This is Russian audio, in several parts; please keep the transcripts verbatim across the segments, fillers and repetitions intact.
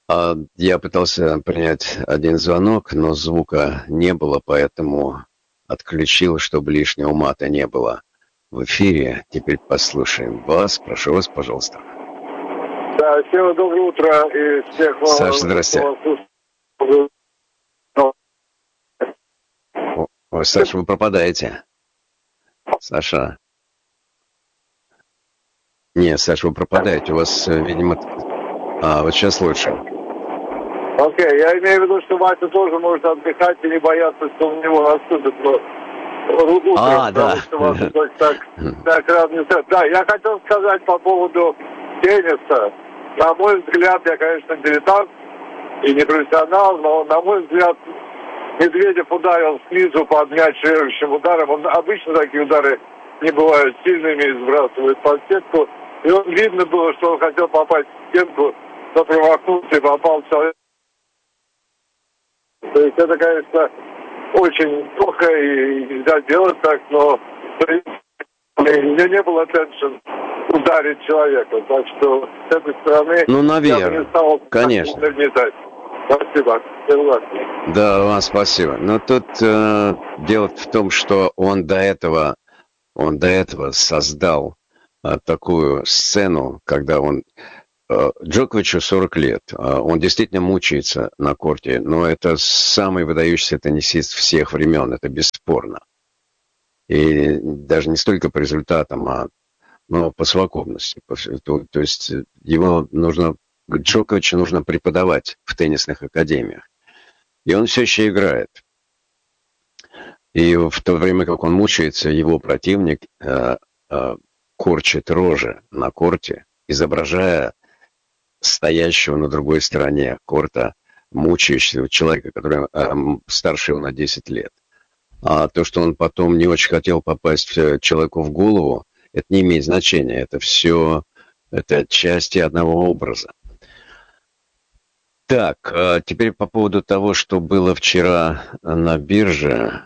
А, я пытался принять один звонок, но звука не было, поэтому отключил, чтобы лишнего мата не было в эфире. Теперь послушаем вас. Прошу вас, пожалуйста. Да, всем доброе утро и всех, Саша, кто здрасте. вас слушает. О, ой, Саша, вы пропадаете. Саша. Не, Саша, вы пропадаете. У вас, э, видимо... А, вот сейчас лучше. Окей, я имею в виду, что Вася тоже может отдыхать и не бояться, что у него наступит утром, А, потому да. что вас так, так, так рад не знаю. Да, я хотел сказать по поводу тенниса. На мой взгляд, я, конечно, дилетант и не профессионал, но, на мой взгляд, Медведев ударил снизу под мяч режущим ударом. Он, обычно такие удары не бывают сильными и сбрасывают под сетку. И он, видно было, что он хотел попасть в стенку, но промахнулся и попал в человек. То есть это, конечно, очень плохо и нельзя делать так, но в принципе, у меня не было теншн ударить человека. Так что с этой стороны ну, наверное, я бы не стал конечно. нагнетать. Спасибо. Согласен. Да, вам спасибо. Но тут э, дело в том, что он до этого, он до этого создал э, такую сцену, когда он... Э, Джоковичу сорок лет. Э, он действительно мучается на корте, но это самый выдающийся теннисист всех времен, это бесспорно. И даже не столько по результатам, а ну, по совокупности. То, то есть его нужно... Джоковичу нужно преподавать в теннисных академиях. И он все еще играет. И в то время, как он мучается, его противник э, э, корчит рожи на корте, изображая стоящего на другой стороне корта мучающегося человека, который э, старше его на десять лет. А то, что он потом не очень хотел попасть человеку в голову, это не имеет значения. Это все, это части одного образа. Так, теперь по поводу того, что было вчера на бирже.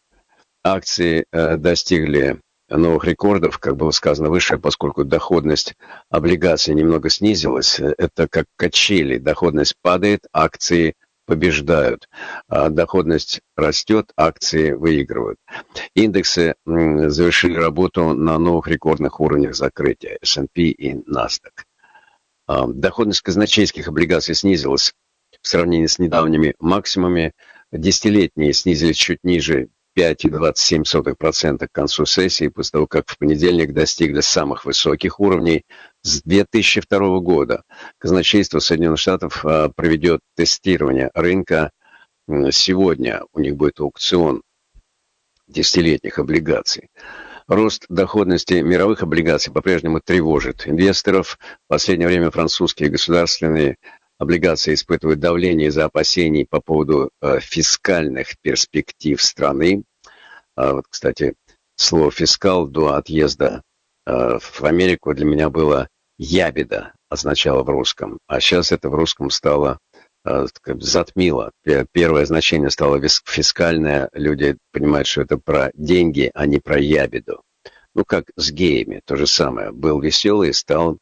Акции достигли новых рекордов, как было сказано выше, поскольку доходность облигаций немного снизилась. Это как качели. Доходность падает, акции побеждают. А доходность растет, акции выигрывают. Индексы завершили работу на новых рекордных уровнях закрытия эс энд пи и Nasdaq. Доходность казначейских облигаций снизилась в сравнении с недавними максимумами. Десятилетние снизились чуть ниже пять целых двадцать семь сотых процента к концу сессии, после того, как в понедельник достигли самых высоких уровней с две тысячи второго года. Казначейство Соединенных Штатов проведет тестирование рынка сегодня. У них будет аукцион десятилетних облигаций. Рост доходности мировых облигаций по-прежнему тревожит инвесторов. В последнее время французские государственные облигации испытывают давление из-за опасений по поводу э, фискальных перспектив страны. А вот, кстати, слово «фискал» до отъезда э, в Америку для меня было «ябеда», означало в русском. А сейчас это в русском стало э, затмило. Первое значение стало фискальное. Люди понимают, что это про деньги, а не про ябеду. Ну, как с геями, то же самое. Был веселый, стал,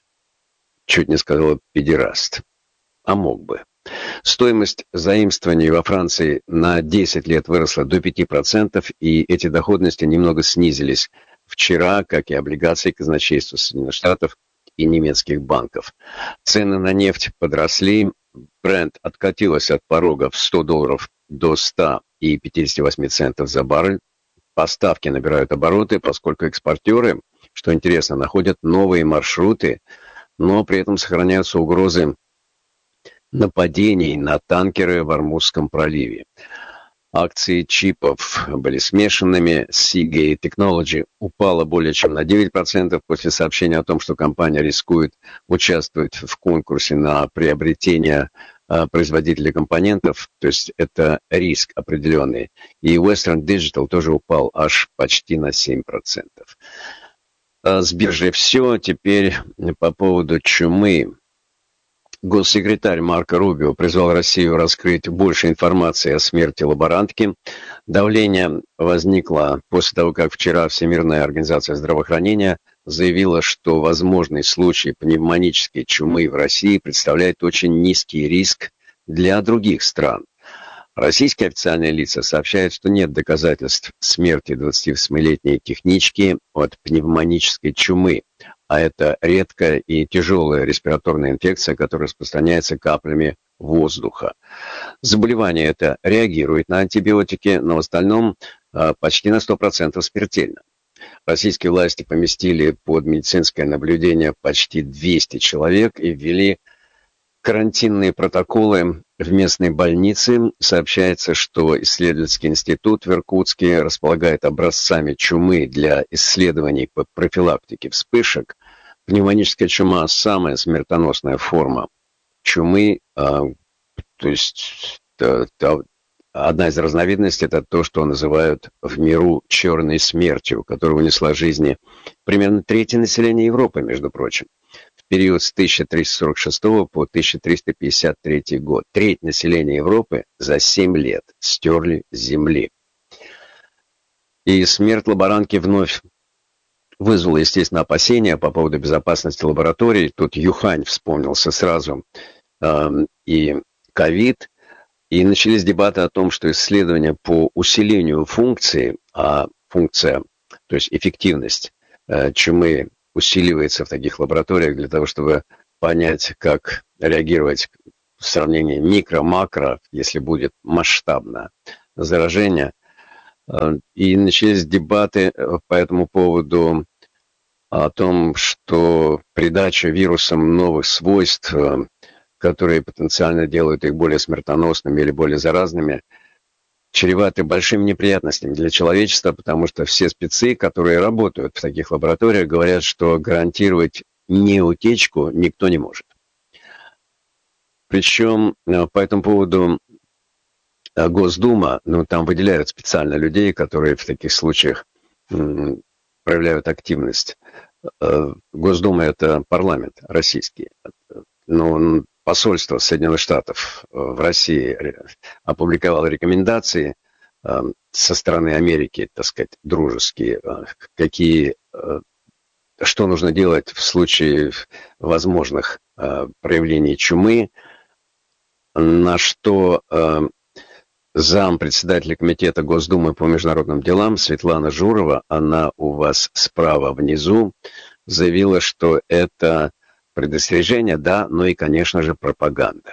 чуть не сказал, педераст. А мог бы. Стоимость заимствований во Франции на десять лет выросла до пяти процентов, и эти доходности немного снизились вчера, как и облигации казначейства Соединенных Штатов и немецких банков. Цены на нефть подросли, Brent откатилась от порога в сто долларов до ста пятидесяти восьми центов за баррель. Поставки набирают обороты, поскольку экспортеры, что интересно, находят новые маршруты, но при этом сохраняются угрозы нападений на танкеры в Ормузском проливе. Акции чипов были смешанными. Seagate Technology упала более чем на девять процентов после сообщения о том, что компания рискует участвовать в конкурсе на приобретение а, производителей компонентов. То есть это риск определенный. И Western Digital тоже упал аж почти на семь процентов. А с биржей все. Теперь по поводу чумы. Госсекретарь Марко Рубио призвал Россию раскрыть больше информации о смерти лаборантки. Давление возникло после того, как вчера Всемирная организация здравоохранения заявила, что возможный случай пневмонической чумы в России представляет очень низкий риск для других стран. Российские официальные лица сообщают, что нет доказательств смерти двадцативосьмилетней технички от пневмонической чумы, а это редкая и тяжелая респираторная инфекция, которая распространяется каплями воздуха. Заболевание это реагирует на антибиотики, но в остальном почти на сто процентов смертельно. Российские власти поместили под медицинское наблюдение почти двести человек и ввели карантинные протоколы в местной больнице. Сообщается, что исследовательский институт в Иркутске располагает образцами чумы для исследований по профилактике вспышек. Пневмоническая чума – самая смертоносная форма чумы, а, то есть та, та, одна из разновидностей – это то, что называют в миру черной смертью, которая унесла жизни примерно трети населения Европы, между прочим. В период с тысяча триста сорок шестого по тысяча триста пятьдесят третий год треть населения Европы за семь лет стерли с земли. И смерть лаборантки вновь вызвала, естественно, опасения по поводу безопасности лабораторий. Тут Юхань вспомнился сразу, э, и ковид. И начались дебаты о том, что исследования по усилению функции, а функция, то есть эффективность э, чумы усиливается в таких лабораториях для того, чтобы понять, как реагировать в сравнении микро-макро, если будет масштабное заражение. И начались дебаты по этому поводу о том, что придача вирусам новых свойств, которые потенциально делают их более смертоносными или более заразными, чреваты большими неприятностями для человечества, потому что все спецы, которые работают в таких лабораториях, говорят, что гарантировать неутечку никто не может. Причем по этому поводу Госдума, ну там выделяют специально людей, которые в таких случаях м, проявляют активность. Госдума – это парламент российский. Но посольство Соединенных Штатов в России опубликовало рекомендации со стороны Америки, так сказать, дружеские, какие, что нужно делать в случае возможных проявлений чумы, на что зампредседателя комитета Госдумы по международным делам Светлана Журова, она у вас справа внизу, заявила, что это предостережение, да, но и, конечно же, пропаганда.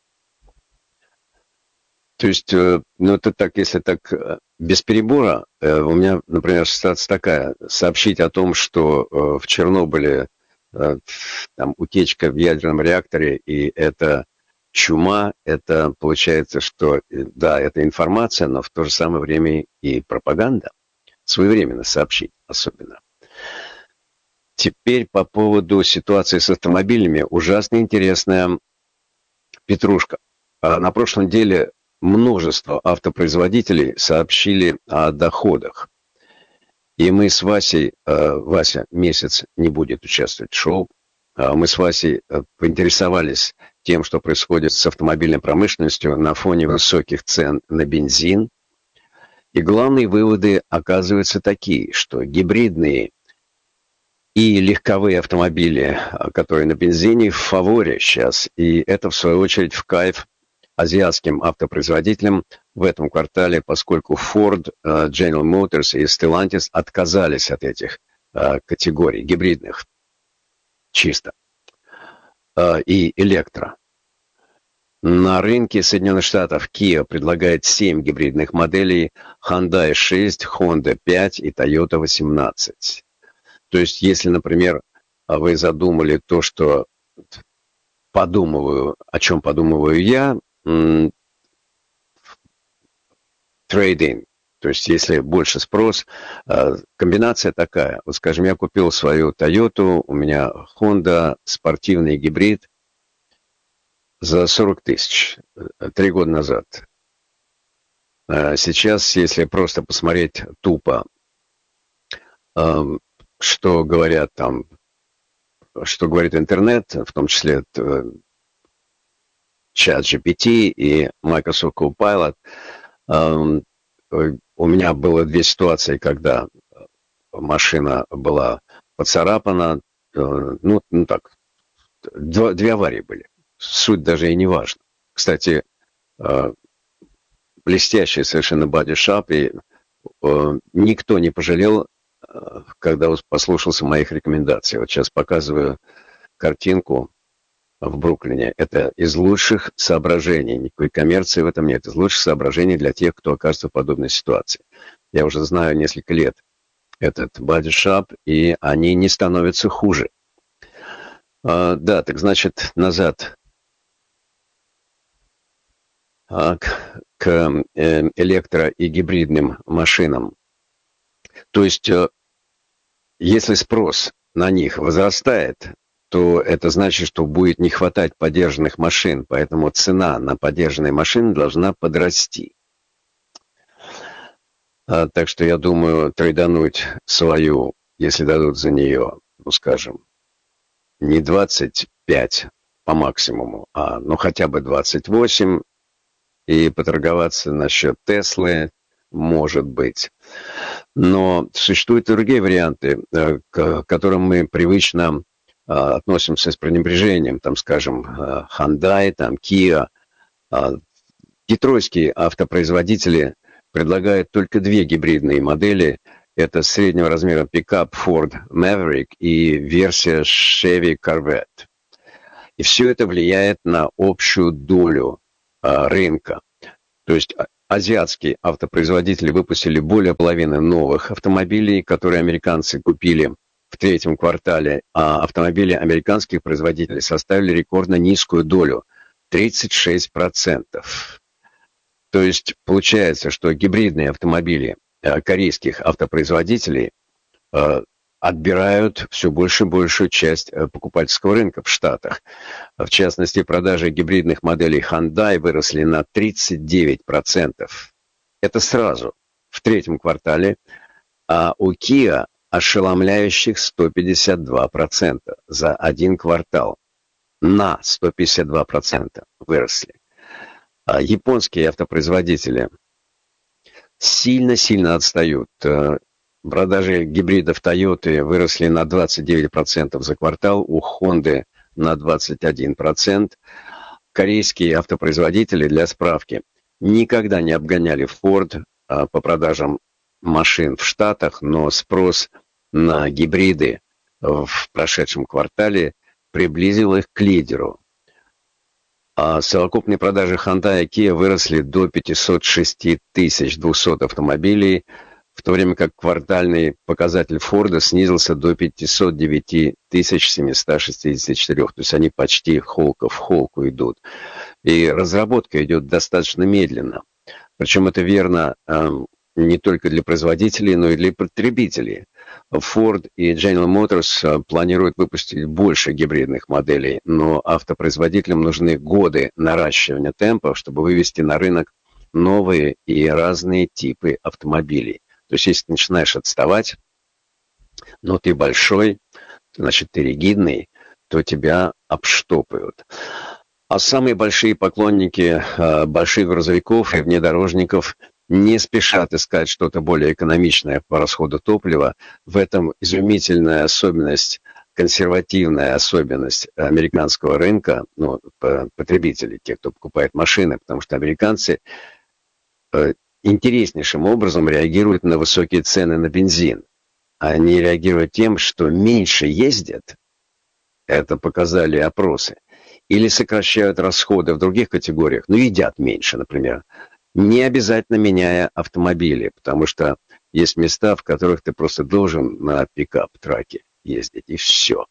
То есть, ну, это так, если так, без перебора, у меня, например, ситуация такая, сообщить о том, что в Чернобыле там утечка в ядерном реакторе, и это чума, это получается, что, да, это информация, но в то же самое время и пропаганда. Своевременно сообщить особенно. Теперь по поводу ситуации с автомобилями. Ужасно интересная петрушка. На прошлом деле множество автопроизводителей сообщили о доходах. И мы с Васей, Вася месяц не будет участвовать в шоу, мы с Васей поинтересовались тем, что происходит с автомобильной промышленностью на фоне высоких цен на бензин. И главные выводы оказываются такие, что гибридные и легковые автомобили, которые на бензине, в фаворе сейчас. И это, в свою очередь, в кайф азиатским автопроизводителям в этом квартале, поскольку Ford, General Motors и Stellantis отказались от этих категорий гибридных чисто и электро. На рынке Соединенных Штатов Kia предлагает семь гибридных моделей, Hyundai шесть, Honda пять и Toyota восемнадцать. То есть, если, например, вы задумали то, что подумываю, о чем подумываю я, трейд-ин. То есть, если больше спрос, комбинация такая. Вот, скажем, я купил свою Toyota, у меня Honda, спортивный гибрид за сорок тысяч, три года назад. Сейчас, если просто посмотреть тупо, что говорят там, что говорит интернет, в том числе чат джи пи ти и Microsoft Copilot, у меня было две ситуации, когда машина была поцарапано. Ну, ну так, два, две аварии были. Суть даже и не важна. Кстати, блестящий совершенно бодишап, и никто не пожалел, когда послушался моих рекомендаций. Вот сейчас показываю картинку в Бруклине. Это из лучших соображений. Никакой коммерции в этом нет. Из лучших соображений для тех, кто окажется в подобной ситуации. Я уже знаю несколько лет этот бодишап, и они не становятся хуже. А, да, так значит, назад а, к, к э, электро- и гибридным машинам. То есть, э, если спрос на них возрастает, то это значит, что будет не хватать подержанных машин, поэтому цена на подержанные машины должна подрасти. А, так что я думаю, трейдануть свою, если дадут за нее, ну скажем, не двадцать пять по максимуму, а ну хотя бы двадцать восемь, и поторговаться насчет Теслы, может быть. Но существуют и другие варианты, к которым мы привычно относимся с пренебрежением, там, скажем, Hyundai, там, Kia. Детройтские автопроизводители предлагают только две гибридные модели. Это среднего размера пикап Ford Maverick и версия Chevy Corvette. И все это влияет на общую долю а, рынка. То есть азиатские автопроизводители выпустили более половины новых автомобилей, которые американцы купили в третьем квартале, а автомобили американских производителей составили рекордно низкую долю – тридцать шесть процентов. То есть получается, что гибридные автомобили корейских автопроизводителей отбирают все больше и большую часть покупательского рынка в Штатах. В частности, продажи гибридных моделей Hyundai выросли на тридцать девять процентов. Это сразу, в третьем квартале, а у Kia ошеломляющих сто пятьдесят два процента за один квартал. На сто пятьдесят два процента выросли. А японские автопроизводители сильно-сильно отстают. Продажи гибридов Toyota выросли на двадцать девять процентов за квартал, у Honda на двадцать один процент. Корейские автопроизводители, для справки, никогда не обгоняли Ford по продажам машин в Штатах, но спрос на гибриды в прошедшем квартале приблизил их к лидеру. А совокупные продажи Hyundai и Kia выросли до пятьсот шесть тысяч двести автомобилей, в то время как квартальный показатель Форда снизился до пятьсот девять тысяч семьсот шестьдесят четыре. То есть они почти холка в холку идут. И разработка идет достаточно медленно. Причем это верно э, не только для производителей, но и для потребителей. Ford и General Motors планируют выпустить больше гибридных моделей, но автопроизводителям нужны годы наращивания темпа, чтобы вывести на рынок новые и разные типы автомобилей. То есть, если ты начинаешь отставать, но ты большой, значит, ты ригидный, то тебя обштопают. А самые большие поклонники э, больших грузовиков и внедорожников не спешат искать что-то более экономичное по расходу топлива. В этом изумительная особенность, консервативная особенность американского рынка, ну, потребителей, тех, кто покупает машины, потому что американцы э, интереснейшим образом реагируют на высокие цены на бензин. Они реагируют тем, что меньше ездят, это показали опросы, или сокращают расходы в других категориях, ну, едят меньше, например, не обязательно меняя автомобили, потому что есть места, в которых ты просто должен на пикап-траке ездить, и все.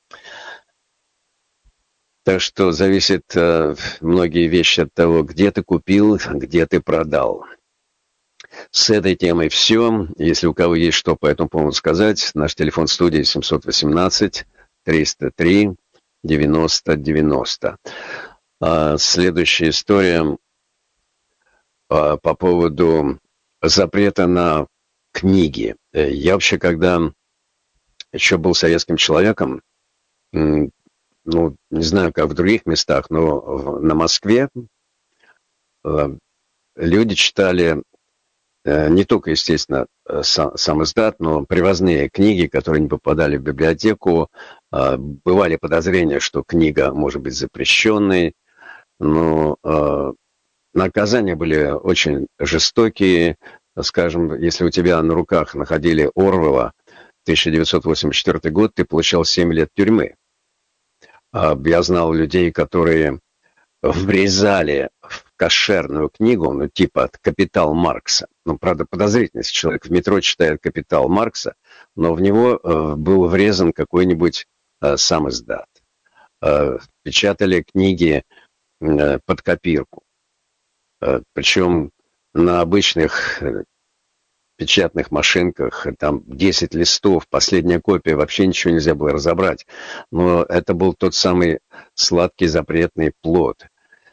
Так что зависит э, многие вещи от того, где ты купил, где ты продал. С этой темой все. Если у кого есть что по этому поводу сказать, наш телефон студии семь один восемь триста три девяносто девяносто. А следующая история а, по поводу запрета на книги. Я вообще, когда еще был советским человеком, ну, не знаю, как в других местах, но на Москве люди читали не только, естественно, сам, сам издат, но привозные книги, которые не попадали в библиотеку. Бывали подозрения, что книга может быть запрещенной, но наказания были очень жестокие. Скажем, если у тебя на руках находили Орвелла, тысяча девятьсот восемьдесят четвёртый год, ты получал семь лет тюрьмы. Я знал людей, которые врезали в кошерную книгу, ну, типа «Капитал Маркса». Ну, правда, подозрительность. Человек в метро читает «Капитал Маркса», но в него э, был врезан какой-нибудь э, сам издат. Э, печатали книги э, под копирку. Э, причем на обычных э, печатных машинках, там десять листов, последняя копия, вообще ничего нельзя было разобрать. Но это был тот самый сладкий запретный плод.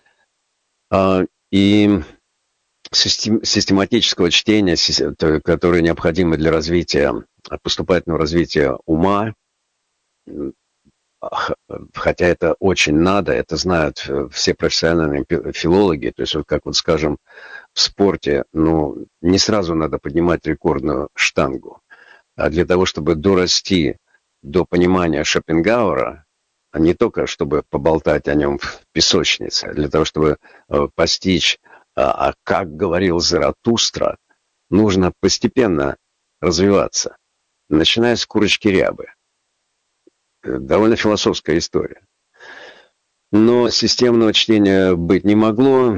И систематического чтения, которое необходимо для развития, поступательного развития ума, хотя это очень надо, это знают все профессиональные филологи, то есть вот как вот скажем в спорте, ну не сразу надо поднимать рекордную штангу, а для того, чтобы дорасти до понимания Шопенгауэра, а не только чтобы поболтать о нем в песочнице, а для того, чтобы постичь, а, а как говорил Заратустра, нужно постепенно развиваться, начиная с курочки рябы. Довольно философская история. Но системного чтения быть не могло,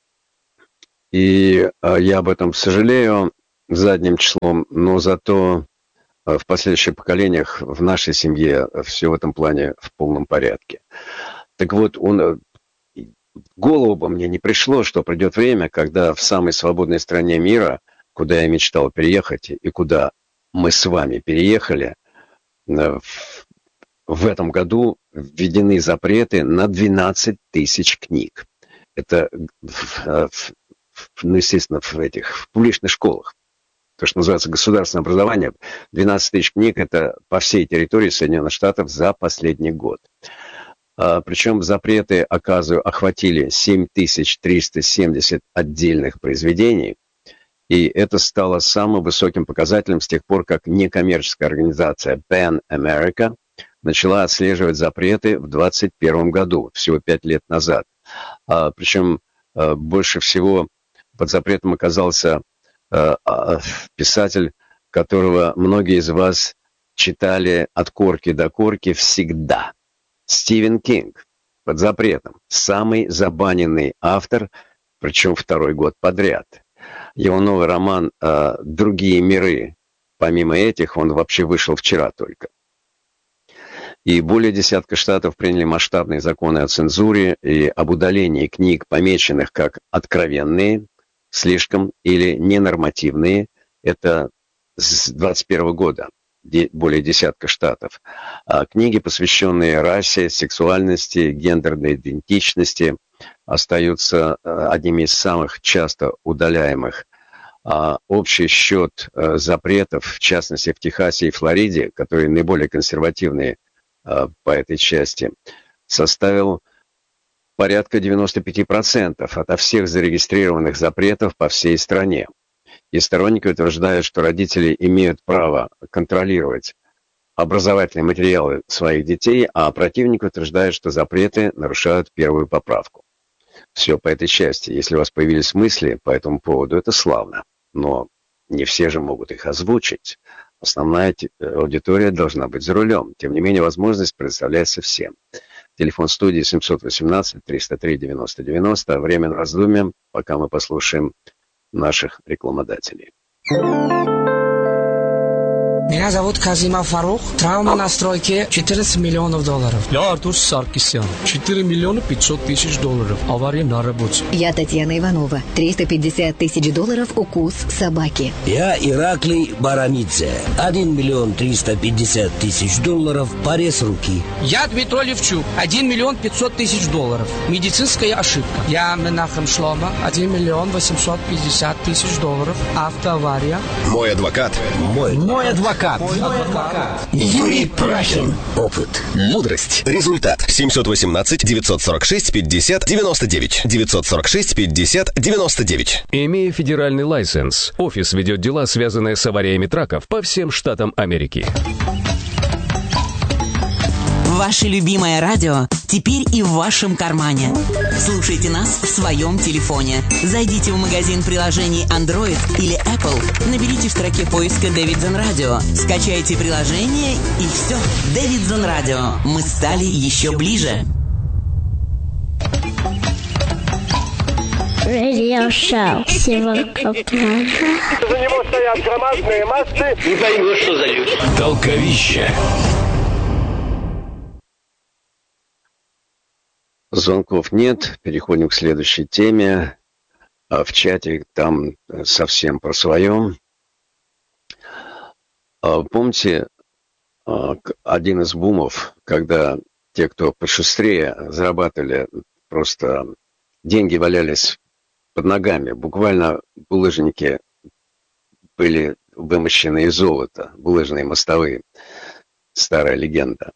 и я об этом сожалею задним числом, но зато в последующих поколениях в нашей семье все в этом плане в полном порядке. Так вот, он, в голову бы мне не пришло, что придет время, когда в самой свободной стране мира, куда я мечтал переехать и куда мы с вами переехали, в В этом году введены запреты на двенадцать тысяч книг. Это, ну, естественно, в этих в публичных школах. То, что называется государственное образование. двенадцать тысяч книг – это по всей территории Соединенных Штатов за последний год. Причем запреты, оказывается, охватили семь тысяч триста семьдесят отдельных произведений. И это стало самым высоким показателем с тех пор, как некоммерческая организация PEN America начала отслеживать запреты в двадцать первом году, всего пять лет назад. А, причем а, больше всего под запретом оказался а, а, писатель, которого многие из вас читали от корки до корки всегда. Стивен Кинг под запретом. Самый забаненный автор, причем второй год подряд. Его новый роман а, «Другие миры». Помимо этих, он вообще вышел вчера только. И более десятка штатов приняли масштабные законы о цензуре и об удалении книг, помеченных как откровенные, слишком или ненормативные. Это с двадцать первого года, более десятка штатов. А книги, посвященные расе, сексуальности, гендерной идентичности, остаются одними из самых часто удаляемых. А общий счет запретов, в частности в Техасе и Флориде, которые наиболее консервативные по этой части, составил порядка девяносто пять процентов от всех зарегистрированных запретов по всей стране. И сторонники утверждают, что родители имеют право контролировать образовательные материалы своих детей, а противники утверждают, что запреты нарушают первую поправку. Все по этой части. Если у вас появились мысли по этому поводу, это славно. Но не все же могут их озвучить. Основная аудитория должна быть за рулем. Тем не менее, возможность предоставляется всем. Телефон студии семь один восемь триста три девяносто девяносто. Время на раздумье, пока мы послушаем наших рекламодателей. Меня зовут Казима Фарух. Травма на стройке четырнадцать миллионов долларов. Я Артур Саркисян. четыре миллиона пятьсот тысяч долларов. Авария на работе. Я Татьяна Иванова. триста пятьдесят тысяч долларов укус собаки. Я Ираклий Барамидзе. один миллион триста пятьдесят тысяч долларов. Порез руки. Я Дмитрий Левчук. один миллион пятьсот тысяч долларов. Медицинская ошибка. Я Менахем Шлома. один миллион восемьсот пятьдесят тысяч долларов. Автоавария. Мой адвокат. Мой. Мой адвокат. адвокат. Мой адвокат. Юрий Прахин. Опыт. Мудрость. Результат. семьсот восемнадцать девятьсот сорок шесть пятьдесят девяносто девять. девятьсот сорок шесть пятьдесят девяносто девять. Имея федеральный лайсенс, офис ведет дела, связанные с авариями траков по всем штатам Америки. Ваше любимое радио теперь и в вашем кармане. Слушайте нас в своем телефоне. Зайдите в магазин приложений Android или Apple, наберите в строке поиска Davidson Radio, скачайте приложение и все. Davidson Radio. Мы стали еще ближе. Радиошоу. Сегодня за него стоят громадные массы. Не поймешь, что за люди. Толковище. Звонков нет. Переходим к следующей теме. А в чате там совсем про свое. А помните, один из бумов, когда те, кто пошустрее, зарабатывали, просто деньги валялись под ногами. Буквально булыжники были вымощены из золота. Булыжные мостовые. Старая легенда.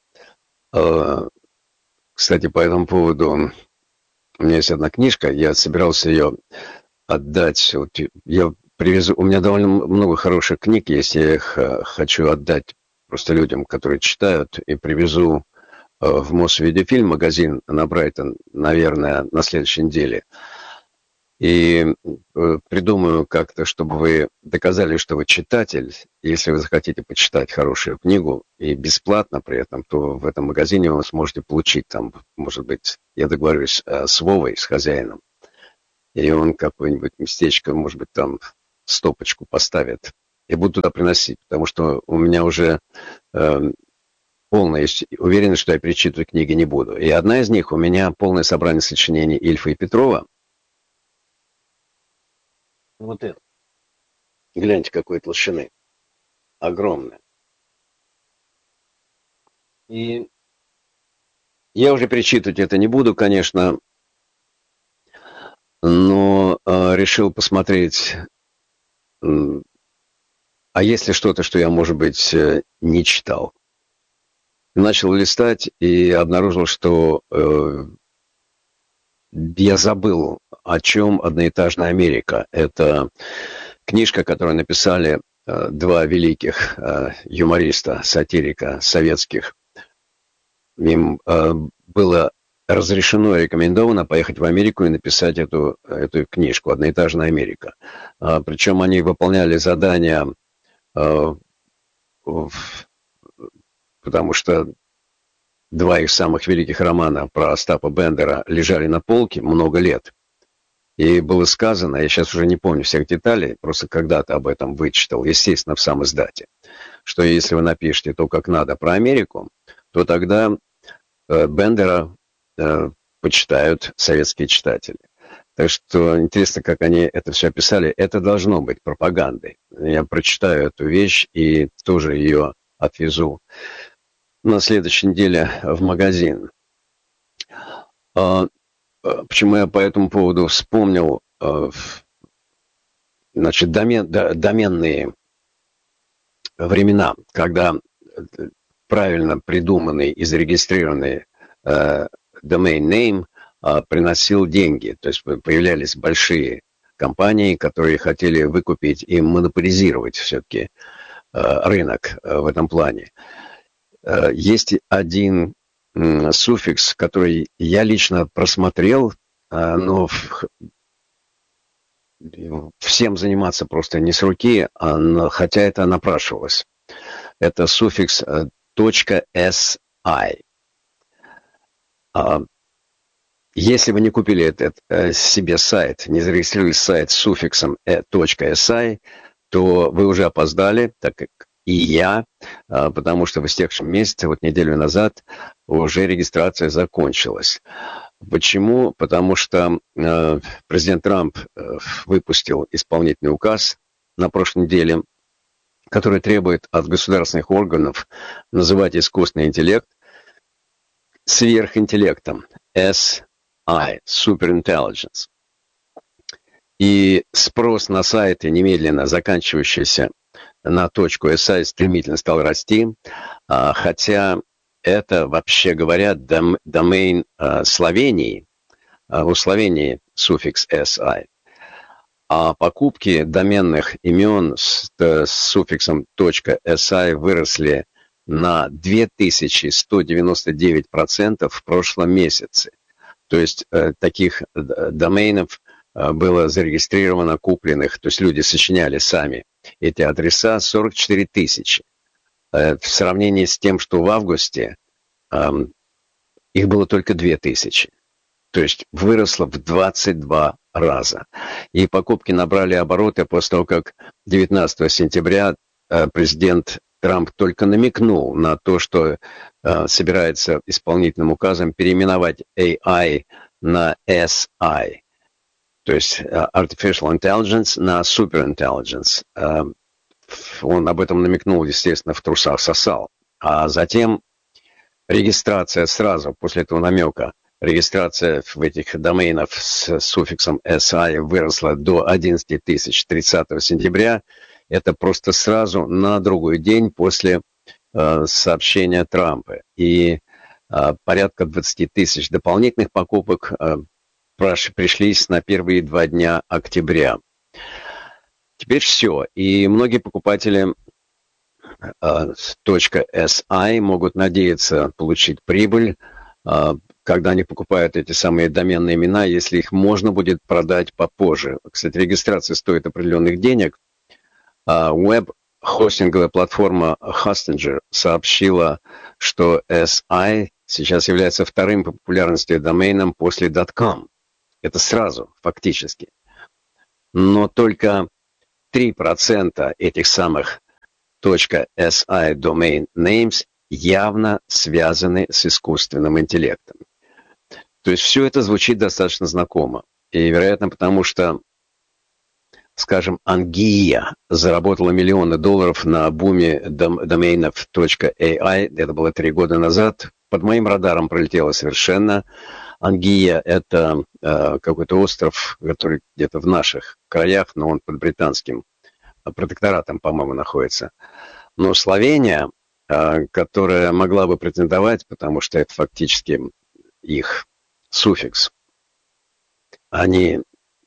Кстати, по этому поводу у меня есть одна книжка, я собирался ее отдать. Вот я привезу, у меня довольно много хороших книг есть, я их хочу отдать просто людям, которые читают, и привезу в Мосвидеофильм, магазин на Брайтон, наверное, на следующей неделе. И придумаю как-то, чтобы вы доказали, что вы читатель. Если вы захотите почитать хорошую книгу и бесплатно при этом, то в этом магазине вы сможете получить там, может быть, я договорюсь с Вовой, с хозяином, и он какое-нибудь местечко, может быть, там стопочку поставит, и буду туда приносить, потому что у меня уже э, полная есть уверенность, что я перечитывать книги не буду. И одна из них у меня полное собрание сочинений Ильфа и Петрова. Вот это. Гляньте, какой толщины. Огромная. И я уже перечитывать это не буду, конечно, но э, решил посмотреть, э, а есть ли что-то, что я, может быть, э, не читал. Начал листать и обнаружил, что э, я забыл, о чем «Одноэтажная Америка». Это книжка, которую написали э, два великих э, юмориста, сатирика советских. Им э, было разрешено и рекомендовано поехать в Америку и написать эту, эту книжку «Одноэтажная Америка». Э, причем они выполняли задания, э, в, потому что два их самых великих романа про Остапа Бендера лежали на полке много лет. И было сказано, я сейчас уже не помню всех деталей, просто когда-то об этом вычитал, естественно, в сам издате, что если вы напишете то, как надо про Америку, то тогда э, Бендера э, почитают советские читатели. Так что интересно, как они это все описали. Это должно быть пропагандой. Я прочитаю эту вещь и тоже ее отвезу на следующей неделе в магазин. Почему я по этому поводу вспомнил, значит, домен, доменные времена, когда правильно придуманный и зарегистрированный domain name приносил деньги. То есть появлялись большие компании, которые хотели выкупить и монополизировать все-таки рынок в этом плане. Есть один суффикс, который я лично просмотрел, но всем заниматься просто не с руки, хотя это напрашивалось. Это суффикс .si. Если вы не купили этот себе сайт, не зарегистрировали сайт с суффиксом .si, то вы уже опоздали, так как и я, потому что в истекшем месяце, вот неделю назад, уже регистрация закончилась. Почему? Потому что э, президент Трамп э, выпустил исполнительный указ на прошлой неделе, который требует от государственных органов называть искусственный интеллект сверхинтеллектом, эс ай, Super Intelligence. И спрос на сайты, немедленно заканчивающийся на .si, стремительно стал расти, хотя это, вообще говоря, дом, домен Словении, у Словении суффикс si, а покупки доменных имен с, с суффиксом .si выросли на две тысячи сто девяносто девять процентов в прошлом месяце. То есть таких доменов было зарегистрировано, купленных, то есть люди сочиняли сами эти адреса, сорок четыре тысячи. В сравнении с тем, что в августе их было только две тысячи. То есть выросло в двадцать два раза. И покупки набрали обороты после того, как девятнадцатого сентября президент Трамп только намекнул на то, что собирается исполнительным указом переименовать эй ай на эс ай. То есть Artificial Intelligence на Super Intelligence. Он об этом намекнул, естественно, в трусах сосал. А затем регистрация сразу, после этого намека, регистрация в этих доменах с суффиксом si выросла до одиннадцать тысяч тридцатого сентября. Это просто сразу на другой день после э, сообщения Трампа. И э, порядка двадцать тысяч дополнительных покупок э, пришлись на первые два дня октября. Теперь все. И многие покупатели э, .si могут надеяться получить прибыль, э, когда они покупают эти самые доменные имена, если их можно будет продать попозже. Кстати, регистрация стоит определенных денег. Uh, веб-хостинговая платформа Hostinger сообщила, что si сейчас является вторым по популярности доменом после .com. Это сразу, фактически. Но только три процента этих самых .si domain names явно связаны с искусственным интеллектом. То есть все это звучит достаточно знакомо. И, вероятно, потому что, скажем, Ангия заработала миллионы долларов на буме дом, доменов .ai. Это было три года назад. Под моим радаром пролетело совершенно. Ангия – это э, какой-то остров, который где-то в наших краях, но он под британским протекторатом, по-моему, находится. Но Словения, э, которая могла бы претендовать, потому что это фактически их суффикс, они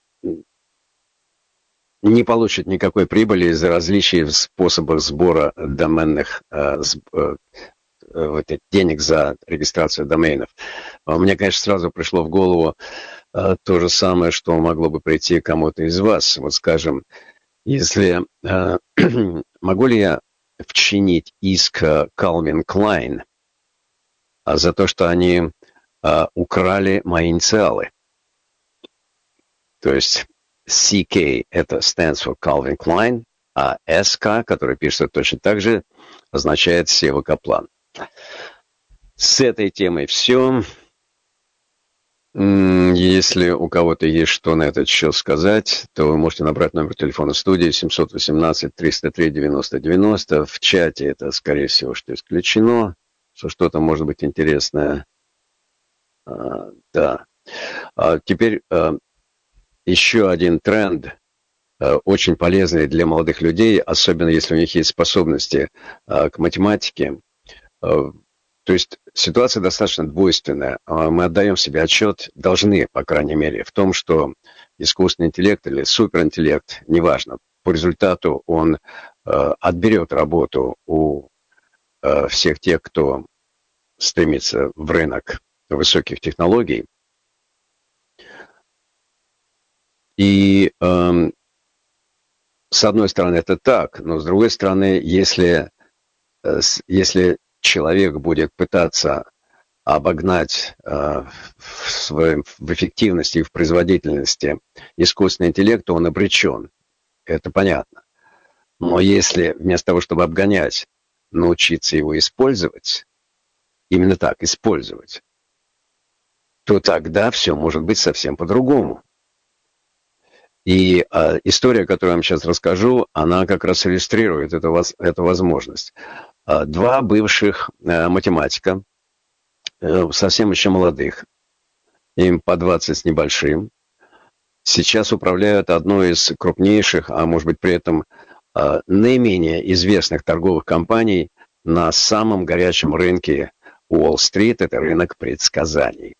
не получат никакой прибыли из-за различий в способах сбора доменных э, э, вот, денег за регистрацию доменов. Мне, конечно, сразу пришло в голову э, то же самое, что могло бы прийти кому-то из вас. Вот, скажем, если э, могу ли я вчинить иск Calvin Klein за то, что они э, украли мои инициалы? То есть си кей это stands for Calvin Klein, а эс ка, который пишется точно так же, означает Сева Каплан. С этой темой все. Если у кого-то есть что на этот счет сказать, то вы можете набрать номер телефона студии семь один восемь триста три девяносто девяносто. В чате это, скорее всего, что исключено, что что-то может быть интересное. А, да. А теперь а, еще один тренд, а, очень полезный для молодых людей, особенно если у них есть способности а, к математике. А, То есть ситуация достаточно двойственная. Мы отдаем себе отчет, должны, по крайней мере, в том, что искусственный интеллект или суперинтеллект, неважно, по результату он э, отберет работу у э, всех тех, кто стремится в рынок высоких технологий. И э, с одной стороны это так, но с другой стороны, если, э, если человек будет пытаться обогнать э, в, своем, в эффективности и в производительности искусственный интеллект, то он обречен. Это понятно. Но если вместо того, чтобы обгонять, научиться его использовать, именно так, использовать, то тогда все может быть совсем по-другому. И э, история, которую я вам сейчас расскажу, она как раз иллюстрирует эту, эту возможность. Э, два бывших э, математика, э, совсем еще молодых, им по двадцать с небольшим, сейчас управляют одной из крупнейших, а может быть при этом наименее известных торговых компаний на самом горячем рынке Уолл-стрит. Это рынок предсказаний.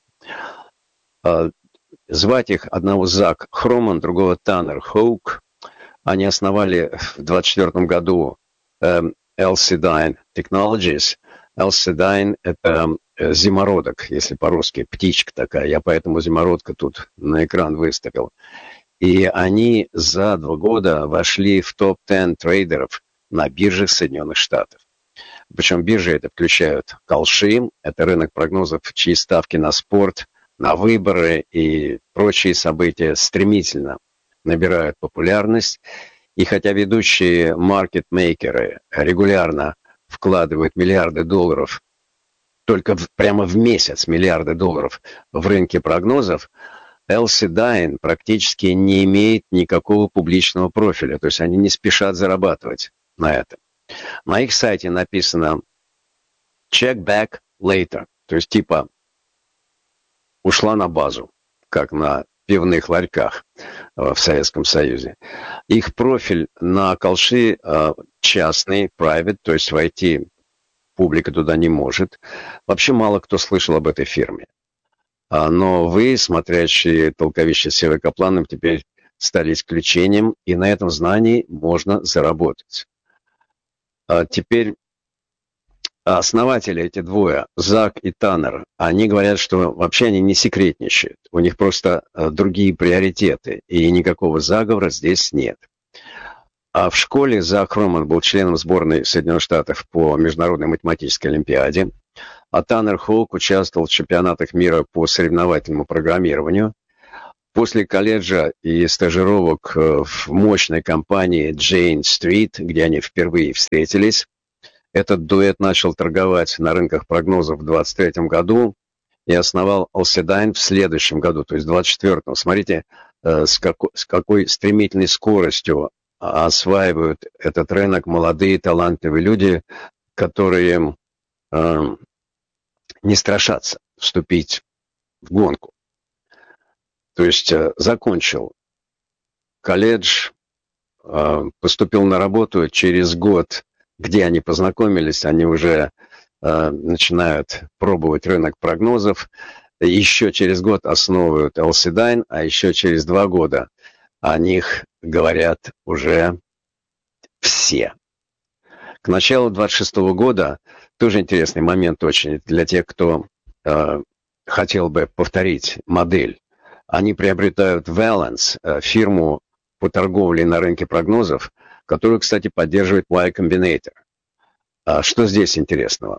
Звать их одного Зак Хроман, другого Таннер Хоук. Они основали в двадцать четвёртом году Elcidine Technologies. Elcidine – это зимородок, если по-русски, птичка такая. Я поэтому зимородка тут на экран выставил. И они за два года вошли в топ десять трейдеров на биржах Соединенных Штатов. Причем биржи это включают Kalshi, это рынок прогнозов, чьи ставки на спорт, на выборы и прочие события стремительно набирают популярность. И хотя ведущие маркетмейкеры регулярно вкладывают миллиарды долларов, только в, прямо в месяц миллиарды долларов в рынке прогнозов, Elcidine практически не имеет никакого публичного профиля, то есть они не спешат зарабатывать на этом. На их сайте написано «check back later», то есть типа ушла на базу, как на пивных ларьках в Советском Союзе. Их профиль на Kalshi частный, private, то есть войти публика туда не может. Вообще мало кто слышал об этой фирме. Но вы, смотрящие толковище с Севой Капланом, теперь стали исключением, и на этом знании можно заработать. А теперь основатели, эти двое, Зак и Таннер, они говорят, что вообще они не секретничают. У них просто другие приоритеты, и никакого заговора здесь нет. А в школе Зак Хроман был членом сборной Соединенных Штатов по Международной математической олимпиаде, а Таннер Хоук участвовал в чемпионатах мира по соревновательному программированию. После колледжа и стажировок в мощной компании Jane Street, где они впервые встретились, этот дуэт начал торговать на рынках прогнозов в двадцать третьем году и основал Elcidine в следующем году, то есть в двадцать четвёртом. Смотрите, с какой, с какой стремительной скоростью осваивают этот рынок молодые талантливые люди, которые э, не страшатся вступить в гонку. То есть э, закончил колледж, э, поступил на работу, через год, где они познакомились, они уже э, начинают пробовать рынок прогнозов, еще через год основывают Elcidine, а еще через два года о них говорят уже все. К началу двадцать шестого года, тоже интересный момент очень для тех, кто э, хотел бы повторить модель. Они приобретают Valence, э, фирму по торговле на рынке прогнозов, которую, кстати, поддерживает Y Combinator. А что здесь интересного?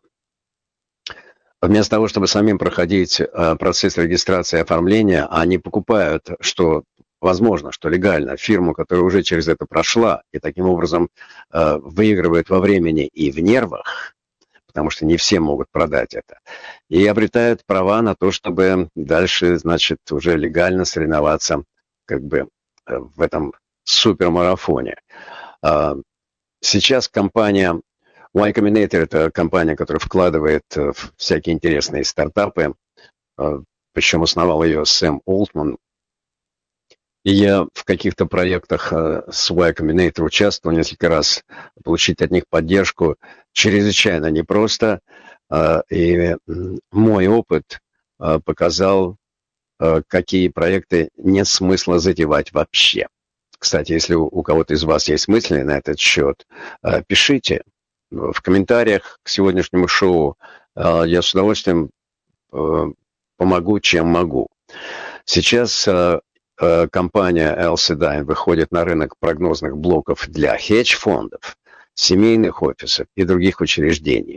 Вместо того, чтобы самим проходить э, процесс регистрации и оформления, они покупают, что возможно, что легально, фирму, которая уже через это прошла, и таким образом э, выигрывает во времени и в нервах, потому что не все могут продать это, и обретают права на то, чтобы дальше, значит, уже легально соревноваться как бы э, в этом супермарафоне. Э, сейчас компания Y Combinator – это компания, которая вкладывает в всякие интересные стартапы, э, причем основал ее Сэм Олтман. И я в каких-то проектах с Y Combinator участвовал несколько раз, получить от них поддержку чрезвычайно непросто. И мой опыт показал, какие проекты нет смысла затевать вообще. Кстати, если у кого-то из вас есть мысли на этот счет, пишите в комментариях к сегодняшнему шоу. Я с удовольствием помогу, чем могу. Сейчас компания Elcidine выходит на рынок прогнозных блоков для хедж-фондов, семейных офисов и других учреждений.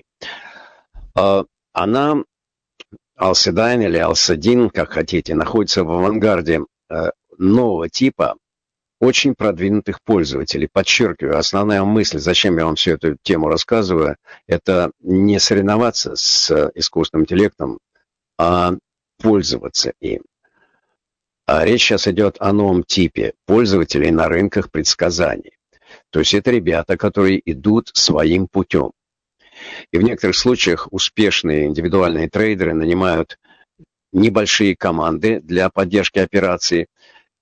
Она, Elcidine или Elcidine, как хотите, находится в авангарде нового типа очень продвинутых пользователей. Подчеркиваю, основная мысль, зачем я вам всю эту тему рассказываю, это не соревноваться с искусственным интеллектом, а пользоваться им. А речь сейчас идет о новом типе пользователей на рынках предсказаний. То есть это ребята, которые идут своим путем. И в некоторых случаях успешные индивидуальные трейдеры нанимают небольшие команды для поддержки операций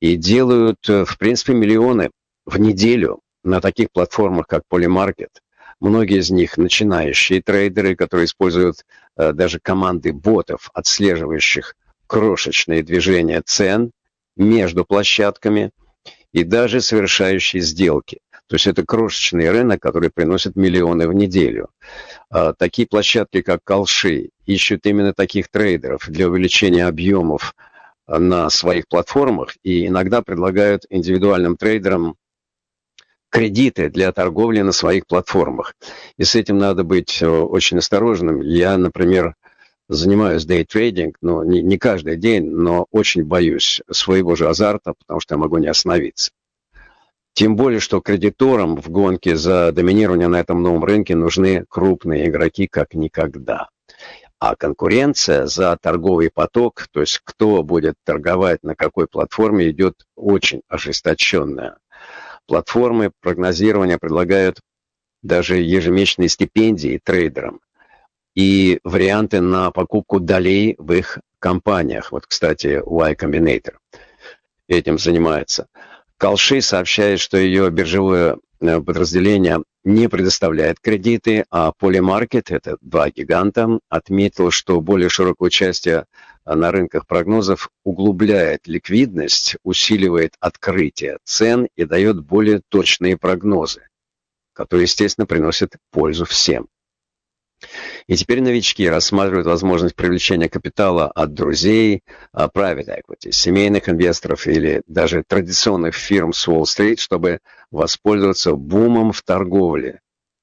и делают, в принципе, миллионы в неделю на таких платформах, как Polymarket. Многие из них начинающие трейдеры, которые используют э, даже команды ботов, отслеживающих крошечные движения цен между площадками и даже совершающие сделки. То есть это крошечный рынок, который приносит миллионы в неделю. Э, такие площадки, как Kalshi, ищут именно таких трейдеров для увеличения объемов на своих платформах и иногда предлагают индивидуальным трейдерам кредиты для торговли на своих платформах. И с этим надо быть очень осторожным. Я, например, занимаюсь дейтрейдинг, но не, не каждый день, но очень боюсь своего же азарта, потому что я могу не остановиться. Тем более, что кредиторам в гонке за доминирование на этом новом рынке нужны крупные игроки как никогда. А конкуренция за торговый поток, то есть кто будет торговать на какой платформе, идет очень ожесточенная. Платформы прогнозирования предлагают даже ежемесячные стипендии трейдерам и варианты на покупку долей в их компаниях. Вот, кстати, Y Combinator этим занимается. Kalshi сообщает, что ее биржевое подразделение не предоставляет кредиты, а Polymarket, это два гиганта, отметил, что более широкое участие на рынках прогнозов углубляет ликвидность, усиливает открытие цен и дает более точные прогнозы, которые, естественно, приносят пользу всем. И теперь новички рассматривают возможность привлечения капитала от друзей, private equity, семейных инвесторов или даже традиционных фирм с Уолл-стрит, чтобы воспользоваться бумом в торговле.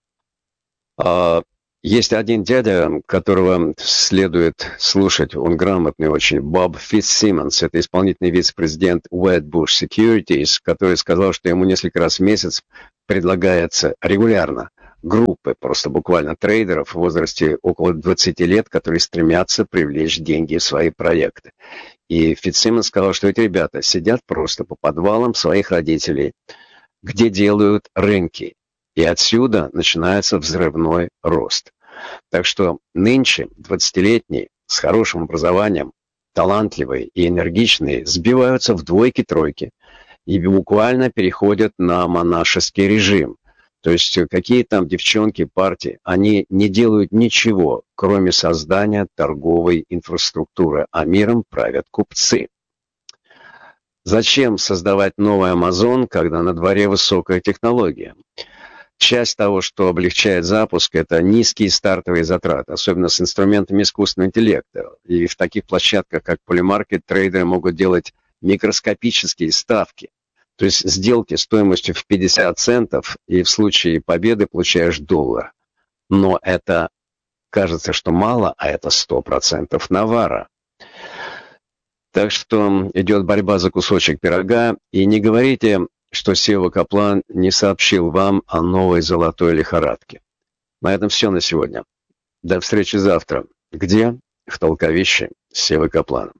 Есть один дядя, которого следует слушать, он грамотный очень, Боб Фитцсимонс, это исполнительный вице-президент Wedbush Securities, который сказал, что ему несколько раз в месяц предлагается регулярно группы, просто буквально трейдеров в возрасте около двадцати лет, которые стремятся привлечь деньги в свои проекты. И Фитцсимонс сказал, что эти ребята сидят просто по подвалам своих родителей, где делают рынки. И отсюда начинается взрывной рост. Так что нынче двадцатилетние с хорошим образованием, талантливые и энергичные сбиваются в двойки-тройки и буквально переходят на монашеский режим. То есть какие там девчонки, партии, они не делают ничего, кроме создания торговой инфраструктуры, а миром правят купцы. Зачем создавать новый Amazon, когда на дворе высокая технология? Часть того, что облегчает запуск, это низкие стартовые затраты, особенно с инструментами искусственного интеллекта. И в таких площадках, как Polymarket, трейдеры могут делать микроскопические ставки. То есть сделки стоимостью в пятьдесят центов, и в случае победы получаешь доллар. Но это кажется, что мало, а это сто процентов навара. Так что идет борьба за кусочек пирога, и не говорите, что Сева Каплан не сообщил вам о новой золотой лихорадке. На этом все на сегодня. До встречи завтра. Где? В Толковище с Севой Капланом.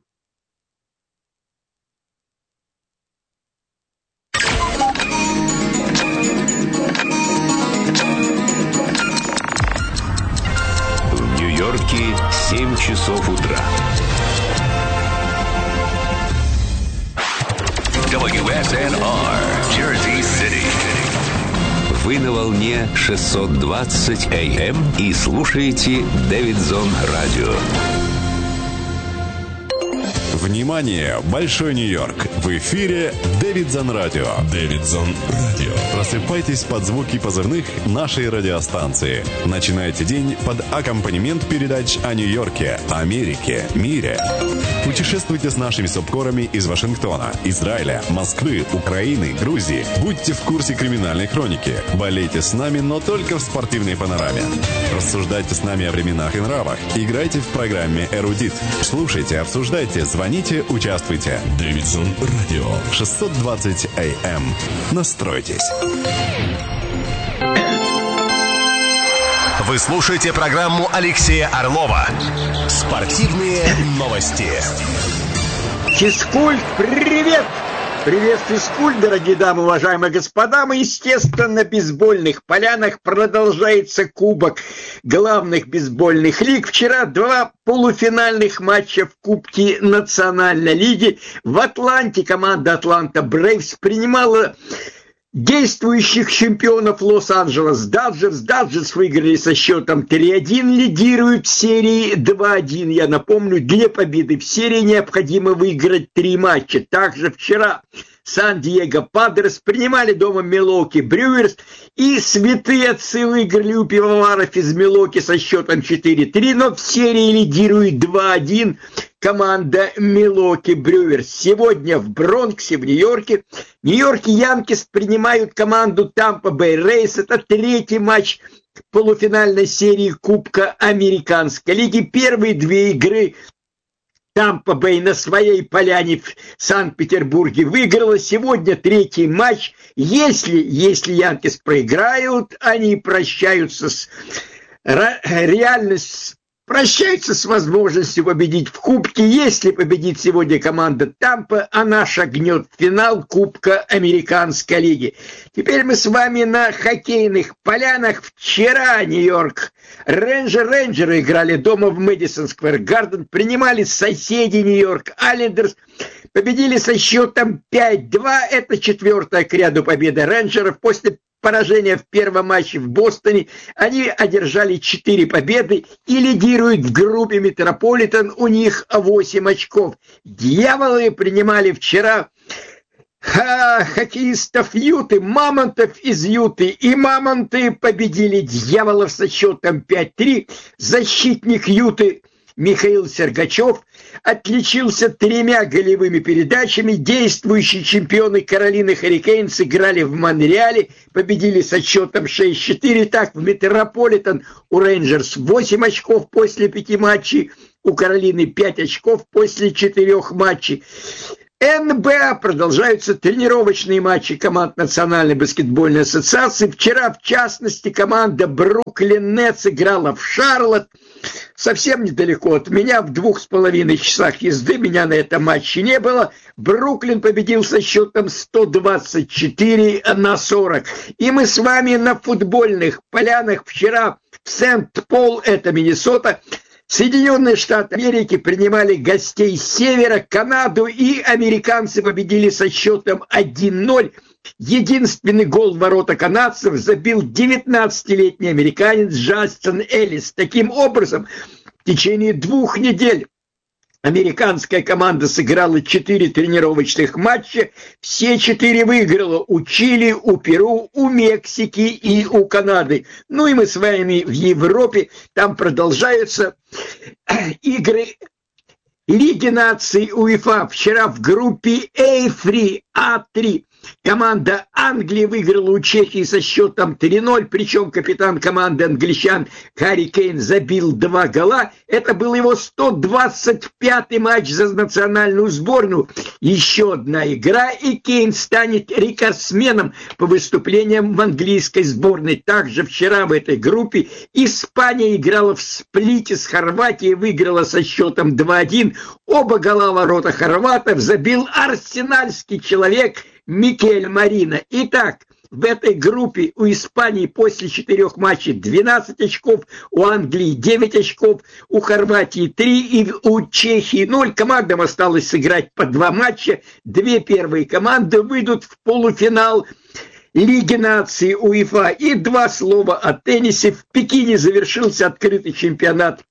В Нью-Йорке семь часов утра. дабл ю эс эн ар, Jersey City. Вы на волне шестьсот двадцать эй эм и слушаете Дэвидсон Радио. Внимание! Большой Нью-Йорк! В эфире Дэвидсон Радио. Дэвидсон Радио. Просыпайтесь под звуки позывных нашей радиостанции. Начинайте день под аккомпанемент передач о Нью-Йорке, Америке, мире. Путешествуйте с нашими субкорами из Вашингтона, Израиля, Москвы, Украины, Грузии. Будьте в курсе криминальной хроники. Болейте с нами, но только в спортивной панораме. Рассуждайте с нами о временах и нравах. Играйте в программе «Эрудит». Слушайте, обсуждайте, звоните, участвуйте. Дэвидсон Радио. шестьсот двадцать эй эм. Настройтесь. Вы слушаете программу Алексея Орлова «Спортивные новости». Физкульт, привет! Приветствую, Скуль, дорогие дамы, уважаемые господа. Мы, естественно, на бейсбольных полянах продолжается кубок главных бейсбольных лиг. Вчера два полуфинальных матча в Кубке Национальной лиги. В Атланте команда Атланта Брейвс принимала действующих чемпионов Лос-Анджелес Даджерс. Даджерс выиграли со счетом три один, лидируют в серии два один. Я напомню, для победы в серии необходимо выиграть три матча. Также вчера Сан-Диего Падрес принимали дома Милуоки Брюверс, и святые отцы выиграли у пивоваров из Милуоки со счетом четыре три, но в серии лидирует два один команда Милуоки Брюверс. Сегодня в Бронксе, в Нью-Йорке, Нью-Йорк Янкис принимают команду Тампа Бэй Рейс. Это третий матч полуфинальной серии Кубка Американской лиги. Первые две игры Тампа Бэй на своей поляне в Санкт-Петербурге выиграла. Сегодня третий матч. Если, если Янкис проиграют, они прощаются с реальностью, прощаются с возможностью победить в Кубке. Если победит сегодня команда Тампа, она шагнет в финал Кубка Американской лиги. Теперь мы с вами на хоккейных полянах. Вчера Нью-Йорк Рейнджер, Рейнджеры играли дома в Мэдисон Сквер Гарден, принимали соседей Нью-Йорк Айлендерс, победили со счетом пять два. Это четвертая к ряду победа Рейнджеров. После поражения в первом матче в Бостоне они одержали четыре победы и лидируют в группе Метрополитен. У них восемь очков. Дьяволы принимали вчера ха, хоккеистов Юты, Мамонтов из Юты. И Мамонты победили Дьяволов со счетом пять три. Защитник Юты Михаил Сергачев отличился тремя голевыми передачами. Действующие чемпионы Каролины Хуррикейнс играли в Монреале, победили со счетом шесть четыре. Так, в Метрополитен у Рейнджерс восемь очков после пяти матчей, у Каролины пять очков после четырех матчей. эн бэ а продолжаются тренировочные матчи команд Национальной баскетбольной ассоциации. Вчера, в частности, команда Бруклин Нетс играла в Шарлотт, совсем недалеко от меня, в двух с половиной часах езды. Меня на этом матче не было. Бруклин победил со счетом сто двадцать четыре на сорок. И мы с вами на футбольных полянах. Вчера в Сент-Пол, это Миннесота, Соединенные Штаты Америки принимали гостей с севера, Канаду, и американцы победили со счетом один ноль. Единственный гол в ворота канадцев забил девятнадцатилетний американец Джастин Эллис. Таким образом, в течение двух недель американская команда сыграла четыре тренировочных матча, все четыре выиграла у Чили, у Перу, у Мексики и у Канады. Ну и мы с вами в Европе, там продолжаются игры Лиги наций УЕФА. Вчера в группе А-три, А-три команда Англии выиграла у Чехии со счетом три ноль, причем капитан команды англичан Харри Кейн забил два гола. Это был его сто двадцать пятый матч за национальную сборную. Еще одна игра, и Кейн станет рекордсменом по выступлениям в английской сборной. Также вчера в этой группе Испания играла в сплите с Хорватией, выиграла со счетом два один. Оба гола ворота хорватов забил арсенальский человек Микель Марина. Итак, в этой группе у Испании после четырех матчей двенадцать очков, у Англии девять очков, у Хорватии три и у Чехии ноль. Командам осталось сыграть по два матча. Две первые команды выйдут в полуфинал Лиги наций УЕФА. И два слова о теннисе. В Пекине завершился открытый чемпионат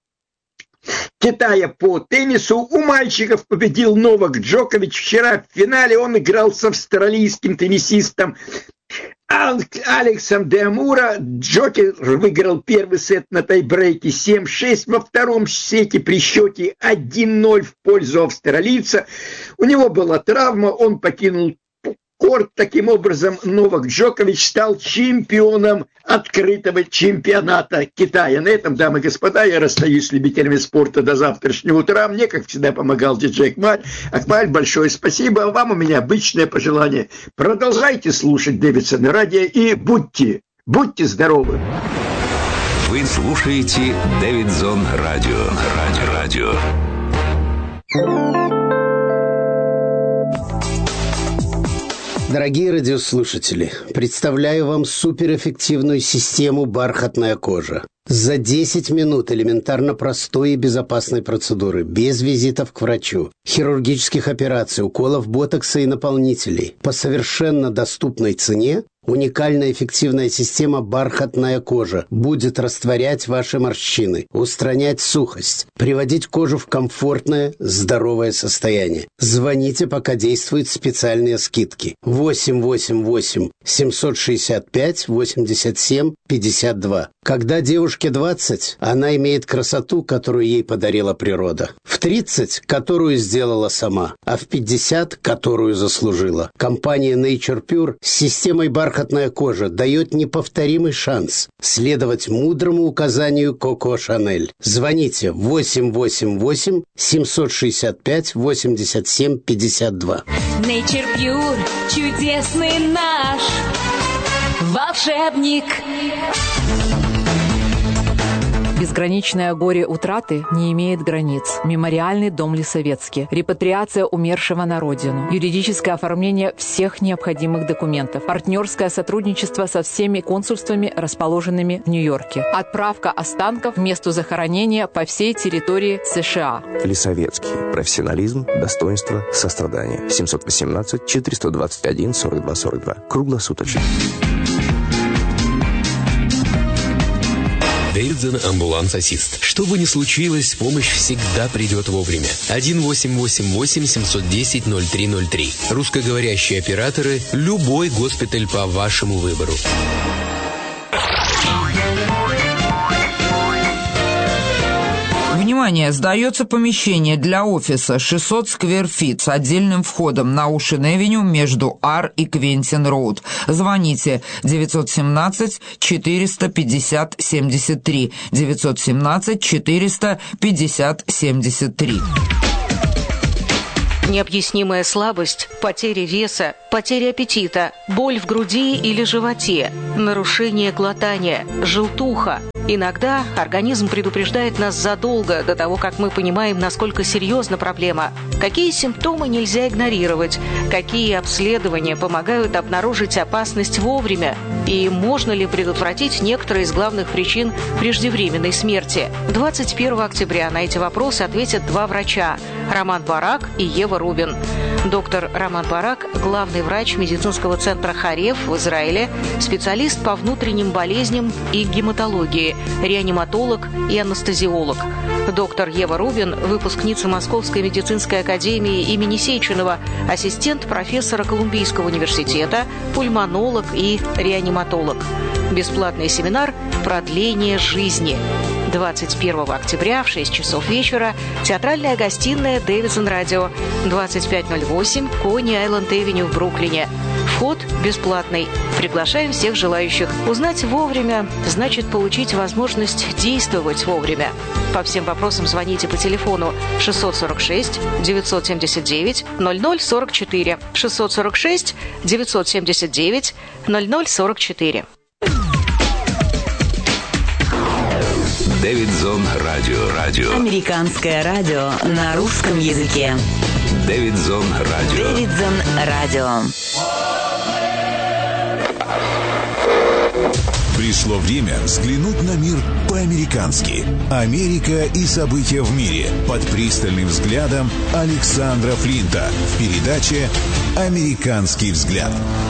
Китая по теннису. У мальчиков победил Новак Джокович. Вчера в финале он играл с австралийским теннисистом Алексом де Амура. Джокер выиграл первый сет на тайбрейке семь шесть. Во втором сете при счете один ноль в пользу австралийца. У него была травма, он покинул корт. Таким образом, Новак Джокович стал чемпионом открытого чемпионата Китая. На этом, дамы и господа, я расстаюсь с любителями спорта до завтрашнего утра. Мне, как всегда, помогал диджей Акмаль. Акмаль, большое спасибо. А вам у меня обычное пожелание. Продолжайте слушать Дэвидсон радио и будьте, будьте здоровы. Вы слушаете Дэвидсон радио. Радио. Радио. Дорогие радиослушатели, представляю вам суперэффективную систему «Бархатная кожа». За десять минут элементарно простой и безопасной процедуры, без визитов к врачу, хирургических операций, уколов ботокса и наполнителей, по совершенно доступной цене, уникальная эффективная система «Бархатная кожа» будет растворять ваши морщины, устранять сухость, приводить кожу в комфортное, здоровое состояние. Звоните, пока действуют специальные скидки. восемь восемь восемь семьсот шестьдесят пять восемьдесят семь пятьдесят два. Когда девушке двадцать, она имеет красоту, которую ей подарила природа. В тридцать, которую сделала сама, а в пятьдесят, которую заслужила. Компания Nature Pure с системой «Бархатная кожа» дает неповторимый шанс следовать мудрому указанию Коко Шанель. Звоните восемь восемь восемь семьсот шестьдесят пять восемьдесят семь пятьдесят два. Nature Pure, чудесный наш волшебник. Безграничное горе утраты не имеет границ. Мемориальный дом Лисовецкий. Репатриация умершего на родину. Юридическое оформление всех необходимых документов. Партнерское сотрудничество со всеми консульствами, расположенными в Нью-Йорке. Отправка останков в место захоронения по всей территории США. Лисовецкий. Профессионализм, достоинство, сострадание. семьсот восемнадцать четыреста двадцать один сорок два сорок два. Круглосуточно. Дэвидсон амбуланс-ассист. Что бы ни случилось, помощь всегда придет вовремя. один восемь восемь восемь семьсот десять ноль три ноль три. Русскоговорящие операторы. Любой госпиталь по вашему выбору. Внимание! Сдается помещение для офиса шестьсот сквер-фит с отдельным входом на Оушен-Эвеню между Ар и Квентин-Роуд. Звоните девятьсот семнадцать четыреста пятьдесят семьдесят три. девятьсот семнадцать четыреста пятьдесят семьдесят три. Необъяснимая слабость, потеря веса, потеря аппетита, боль в груди или животе, нарушение глотания, желтуха. Иногда организм предупреждает нас задолго до того, как мы понимаем, насколько серьезна проблема. Какие симптомы нельзя игнорировать, какие обследования помогают обнаружить опасность вовремя, и можно ли предотвратить некоторые из главных причин преждевременной смерти. двадцать первого октября на эти вопросы ответят два врача – Роман Барак и Ева Рубин. Доктор Роман Барак – главный врач медицинского центра Хареф в Израиле, специалист по внутренним болезням и гематологии, реаниматолог и анестезиолог. Доктор Ева Рубин – выпускница Московской медицинской академии имени Сеченова, ассистент профессора Колумбийского университета, пульмонолог и реаниматолог. Бесплатный семинар «Продление жизни». двадцать первого октября в шесть часов вечера, театральная гостиная «Дэвидсон Радио», двадцать пять ноль восемь Кони-Айленд-Эвеню в Бруклине. Вход бесплатный. Приглашаем всех желающих. Узнать вовремя значит получить возможность действовать вовремя. По всем вопросам звоните по телефону шестьсот сорок шесть девятьсот семьдесят девять ноль ноль сорок четыре. шестьсот сорок шесть девятьсот семьдесят девять ноль ноль сорок четыре. Дэвидсон Радио. Радио. Американское радио на русском языке. Дэвидсон Радио. Дэвидсон Радио. Пришло время взглянуть на мир по-американски. Америка и события в мире под пристальным взглядом Александра Флинта в передаче «Американский взгляд».